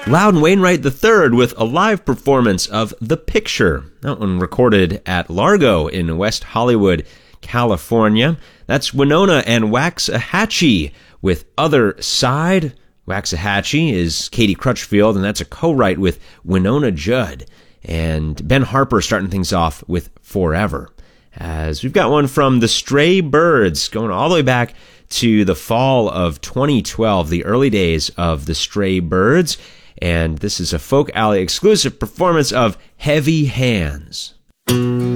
Loudon Wainwright III with a live performance of The Picture. That one recorded at Largo in West Hollywood, California. That's Winona and Waxahachie with Other Side. Waxahachie is Katie Crutchfield, and that's a co-write with Winona Judd. And Ben Harper starting things off with Forever. As we've got one from The Stray Birds, going all the way back to the fall of 2012, the early days of The Stray Birds. And this is a Folk Alley exclusive performance of Heavy Hands.